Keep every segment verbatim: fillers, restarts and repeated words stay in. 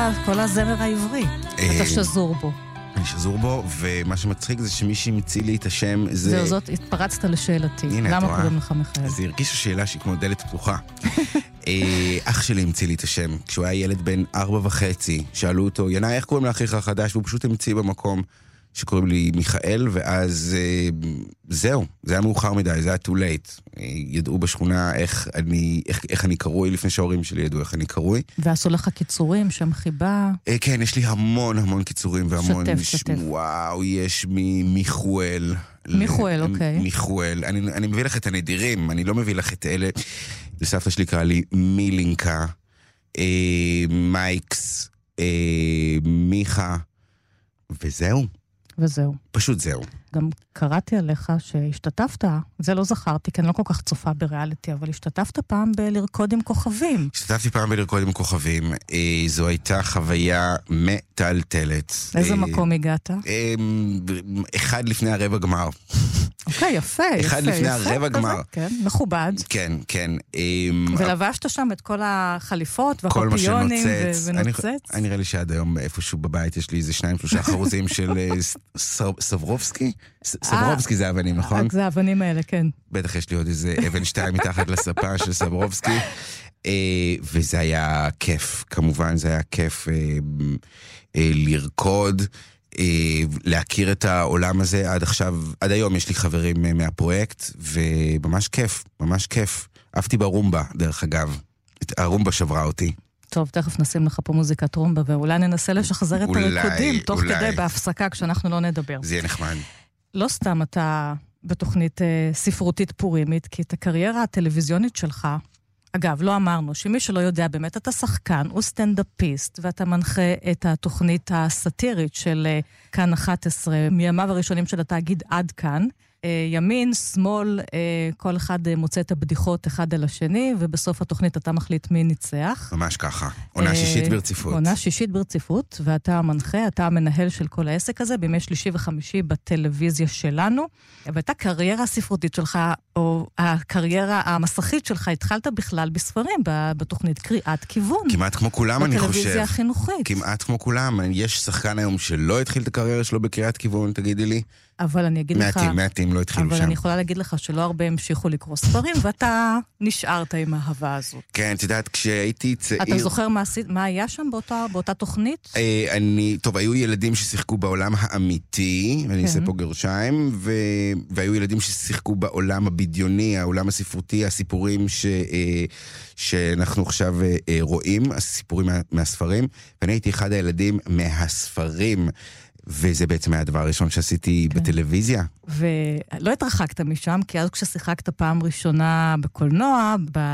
כל הזמר העברי. אתה שזור בו. אני שזור בו, ומה שמצחיק זה שמישהי המציא לי את השם זה... זהו, זאת, התפרצת לשאלתי. למה קוראים לך מיכאל? אז היא הרגישה שאלה שהיא כמו דלת פתוחה. אח שלי המציא לי את השם, כשהוא היה ילד בן ארבע וחצי, שאלו אותו, ינאי, איך קוראים לאחיך החדש? והוא פשוט המציא במקום שקוראים לי מיכאל, ואז זהו, זה היה מאוחר מדי, זה היה too late. ידעו בשכונה איך אני, איך, איך אני קרוי, לפני שההורים שלי ידעו איך אני קרוי. ועשו לך קיצורים, שם חיבה? כן, יש לי המון המון קיצורים, והמון... שתף, שתף. וואו, יש מיכואל. מיכואל, אוקיי. מיכואל. אני, אני מביא לך את הנדירים, אני לא מביא לך את אלה. לסבתא שלי קרא לי מילינקה, אה, מייקס, אה, מיכה, וזהו. וזהו. פשוט זהו. גם קראתי עליך שהשתתפת, זה לא זכרתי, כי אני לא כל כך צופה בריאליטי, אבל השתתפת פעם בלרקוד עם כוכבים. השתתפתי פעם בלרקוד עם כוכבים, אה, זו הייתה חוויה מטלטלת. איזה אה, מקום הגעת? אה, אחד לפני הרבע גמר. אוקיי, יפה, יפה. אחד לפני הרבע גמר. כן, מכובד. כן, כן. ולבשת שם את כל החליפות והפפיונים ונוצץ. אני נראה לי שעד היום איפשהו בבית יש לי איזה שניים שלושה חרוזים של סברובסקי. סברובסקי זה אבנים, נכון? זה האבנים האלה, כן. בטח יש לי עוד איזה אבן שתיים מתחת לספה של סברובסקי. וזה היה כיף, כמובן זה היה כיף לרקוד. להכיר את העולם הזה. עד עכשיו, עד היום יש לי חברים מהפרויקט, וממש כיף, ממש כיף. אהבתי ברומבה, דרך אגב. הרומבה שברה אותי. טוב, תכף נשים לך פה מוזיקת רומבה, ואולי ננסה לשחזר את הריקודים, תוך כדי בהפסקה, כשאנחנו לא נדבר. זה יהיה נחמד. לא סתם אתה בתוכנית ספרותית פורימית, כי את הקריירה הטלוויזיונית שלך, אגב, לא אמרנו שמי שלא יודע באמת, אתה שחקן, הוא סטנדאפיסט, ואתה מנחה את התוכנית הסאטירית של כאן אחת עשרה, מימיו הראשונים של התאגיד עד כאן. ימין, שמאל, כל אחד מוצא את הבדיחות אחד על השני, ובסוף התוכנית אתה מחליט מי ניצח. ממש ככה. עונה שישית ברציפות. עונה שישית ברציפות, ואתה המנחה, אתה המנהל של כל העסק הזה, בימי שלישי וחמישי בטלוויזיה שלנו. והייתה קריירה הספרותית שלך, או הקריירה המסכית שלך, התחלת בכלל בספרים, בתוכנית קריאת כיוון. כמעט כמו כולם, אני חושב. בטלוויזיה החינוכית. כמעט כמו כולם. יש שחקן היום שלא התחיל את הקריירה שלו בקריאת כיוון, תגידי לי. אבל אני אגיד לך... מעטים, מעטים לא התחילו אבל שם. אבל אני יכולה להגיד לך שלא הרבה המשיכו לקרוא ספרים, ואתה נשארת עם האהבה הזאת. כן, את יודעת, כשהייתי צעיר... אתה זוכר מה, מה היה שם באותה, באותה תוכנית? אה, אני... טוב, היו ילדים ששיחקו בעולם האמיתי, ואני אעשה פה גרשיים, ו... והיו ילדים ששיחקו בעולם הבדיוני, העולם הספרותי, הסיפורים ש... אה, שאנחנו עכשיו אה, רואים, הסיפורים מה... מהספרים, ואני הייתי אחד הילדים מהספרים, וזה בעצם היה הדבר הראשון שעשיתי כן. בטלוויזיה. ולא התרחקת משם, כי אז כששיחקת פעם ראשונה בקולנוע,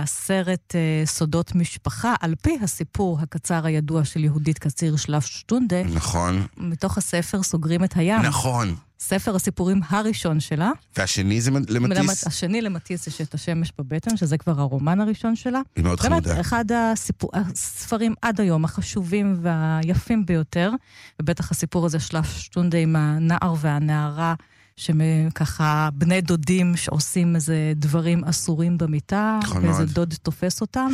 בסרט uh, סודות משפחה, על פי הסיפור הקצר הידוע של יהודית קציר שלב שטונדה, נכון. מתוך הספר סוגרים את הים. נכון. ספר הסיפורים הראשון שלה. והשני זה למטיס? השני למטיס יש את השמש בבטן, שזה כבר הרומן הראשון שלה. היא מאוד באמת, חמודה. אחד הסיפור, הספרים עד היום החשובים והיפים ביותר, ובטח הסיפור הזה שלב שטונדה עם הנער והנערה, שככה בני דודים שעושים איזה דברים אסורים במיטה, ואיזה דוד תופס אותם,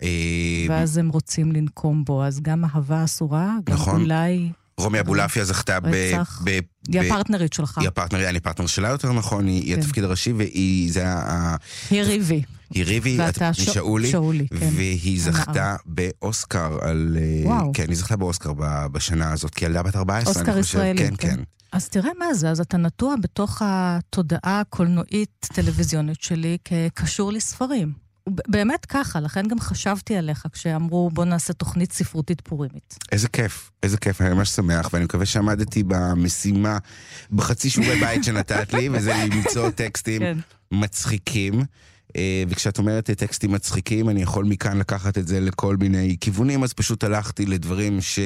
ואז הם רוצים לנקום בו. אז גם אהבה אסורה, גם אולי... רומי אבולעפיה זכתה ב... היא הפרטנרית שלך. היא הפרטנרית, אני פרטנר שלה יותר נכון, היא התפקיד הראשי, והיא, זה ה... היא ריבי. היא ריבי, משאולי, והיא זכתה באוסקר על... וואו. כן, היא זכתה באוסקר בשנה הזאת, כי ילדה בת ארבע עשרה, אוסקר ישראלי. כן, כן. אז תראה מה זה, אז אתה נטוע בתוך התודעה הקולנועית טלוויזיונית שלי כקשור לספרים. באמת ככה, לכן גם חשבתי עליך כשאמרו בוא נעשה תוכנית ספרותית פורימית. איזה כיף, איזה כיף, אני ממש שמח, ואני מקווה שעמדתי במשימה, בחצי שיעורי בית שנתת לי, וזה למצוא טקסטים מצחיקים, וכשאת אומרת טקסטים מצחיקים, אני יכול מכאן לקחת את זה לכל מיני כיוונים, אז פשוט הלכתי לדברים ש...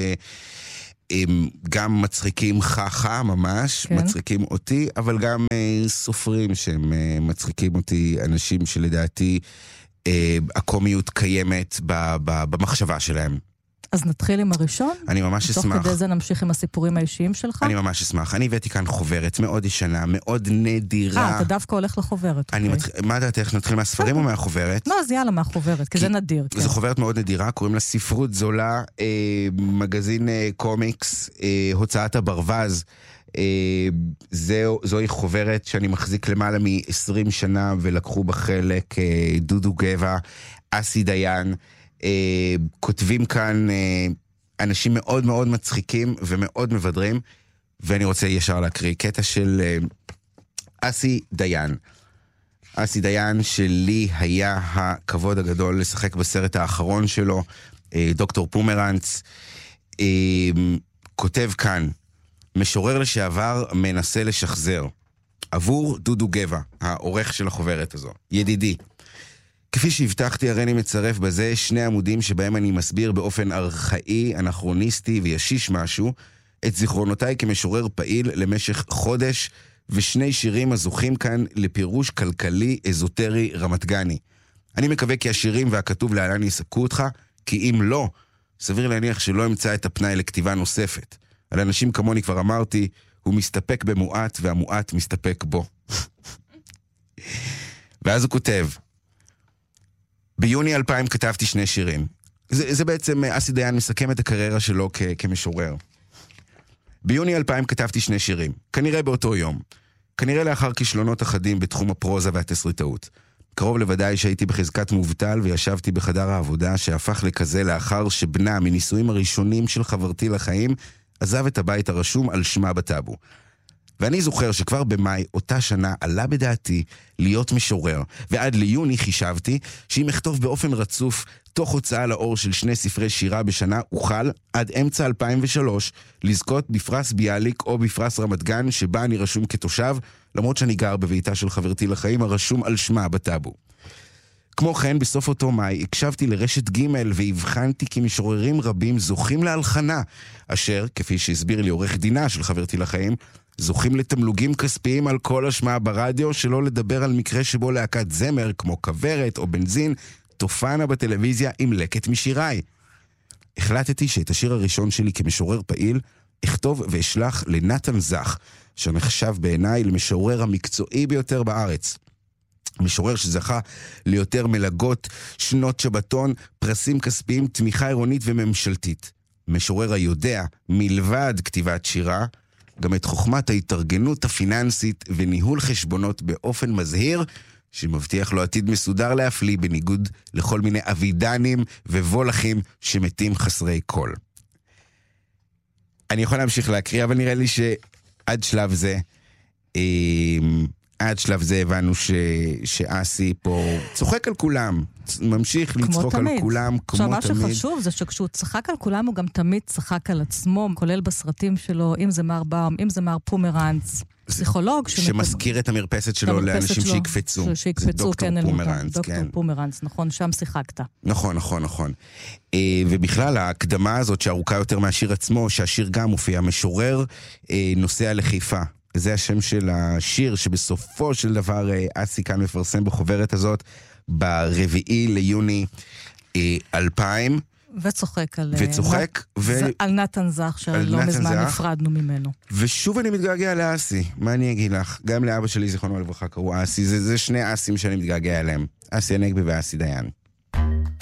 הם גם מצחיקים חכה ממש, כן. מצחיקים אותי, אבל גם אה, סופרים שהם אה, מצחיקים אותי, אנשים שלדעתי אה, הקומיות קיימת ב, ב, במחשבה שלהם. אז נתחיל עם הראשון? אני ממש אשמח. תוך כדי זה נמשיך עם הסיפורים האישיים שלך? אני ממש אשמח. אני הבאתי כאן חוברת מאוד ישנה, מאוד נדירה. אה, אתה דווקא הולך לחוברת. אני מתח... מה דעתך, נתחיל מהספרים או מהחוברת? לא, אז יאללה מהחוברת, כי זה נדיר. זו חוברת מאוד נדירה, קוראים לה ספרות זולה, אה, מגזין אה, קומיקס, אה, הוצאת הברווז. אה, זו, זוהי חוברת שאני מחזיק למעלה מ-עשרים שנה, ולקחו בחלק אה, דודו גבע, אסי דיין, אה, כותבים כאן אה, אנשים מאוד מאוד מצחיקים ומאוד מבדרים, ואני רוצה ישר להקריא קטע של אה, אסי דיין. אסי דיין שלי היה הכבוד הגדול לשחק בסרט האחרון שלו, אה, דוקטור פומרנץ, אה, כותב כאן, משורר לשעבר מנסה לשחזר, עבור דודו גבע, העורך של החוברת הזו. ידידי, כפי שהבטחתי, הרי אני מצרף בזה שני עמודים שבהם אני מסביר באופן ארכאי, אנכרוניסטי וישיש משהו, את זיכרונותיי כמשורר פעיל למשך חודש, ושני שירים הזוכים כאן לפירוש כלכלי אזוטרי רמת-גני. אני מקווה כי השירים והכתוב להלן יספקו אותך, כי אם לא, סביר להניח שלא אמצא את הפנאי לכתיבה נוספת. על אנשים כמוני כבר אמרתי, הוא מסתפק במועט והמועט מסתפק בו. ואז הוא כותב, ביוני אלפיים כתבתי שני שירים. זה, זה בעצם, אסי דיין מסכם את הקריירה שלו כ- כמשורר. ביוני אלפיים כתבתי שני שירים, כנראה באותו יום. כנראה לאחר כישלונות אחדים בתחום הפרוזה והתסריטאות. קרוב לוודאי שהייתי בחזקת מובטל וישבתי בחדר העבודה שהפך לכזה לאחר שבנה מניסויים הראשונים של חברתי לחיים עזב את הבית הרשום על שמה בטאבו. ואני זוכר שכבר במאי אותה שנה עלה בדעתי להיות משורר, ועד ליוני חישבתי שאם אכתוב באופן רצוף תוך הוצאה לאור של שני ספרי שירה בשנה, אוכל עד אמצע אלפיים ושלוש לזכות בפרס ביאליק או בפרס רמת גן שבה אני רשום כתושב, למרות שאני גר בביתה של חברתי לחיים הרשום על שמה בטאבו. כמו כן, בסוף אותו מאי הקשבתי לרשת ג' והבחנתי כי משוררים רבים זוכים להלחנה, אשר, כפי שהסביר לי עורך דינה של חברתי לחיים, זוכים לתמלוגים כספיים על כל השמעה ברדיו, שלא לדבר על מקרה שבו להקת זמר כמו כברת או בנזין תופענה בטלוויזיה עם לקט משיריי. החלטתי שאת השיר הראשון שלי כמשורר פעיל אכתוב ואשלח לנתן זך, שנחשב בעיניי למשורר המקצועי ביותר בארץ. משורר שזכה ליותר מלגות, שנות שבתון, פרסים כספיים, תמיכה עירונית וממשלתית. משורר היודע, מלבד כתיבת שירה, גם את חוכמת ההתארגנות הפיננסית וניהול חשבונות באופן מזהיר, שמבטיח לו עתיד מסודר להפליא בניגוד לכל מיני אבידנים ובולחים שמתים חסרי קול. אני יכול להמשיך להקריא, אבל נראה לי שעד שלב זה, עד שלב זה הבנו ש... שאסי פה צוחק על כולם, ממשיך לצחוק על כולם כמו תמיד. עכשיו מה שחשוב זה שכשהוא צחק על כולם הוא גם תמיד צחק על עצמו, כולל בסרטים שלו, אם זה מר באום, אם זה מר פומרנץ, פסיכולוג שמזכיר את המרפסת שלו לאנשים שיקפצו. שיקפצו, כן, דוקטור פומרנץ, נכון, שם שיחקת. נכון, נכון, נכון. ובכלל ההקדמה הזאת שארוכה יותר מהשיר עצמו, שהשיר גם מופיע, משורר נוסע לחיפה. זה השם של השיר שבסופו של דבר אסי כאן מפרסם בחוברת הזאת ברביעי ליוני אלפיים. וצוחק על... וצוחק. ו... על נתן זך, שלא מזמן נפרדנו ממנו. ושוב אני מתגעגע לאסי. מה אני אגיד לך? גם לאבא שלי זיכרונו לברכה קראו אסי. זה, זה שני אסים שאני מתגעגע אליהם. אסי הנגבי ואסי דיין.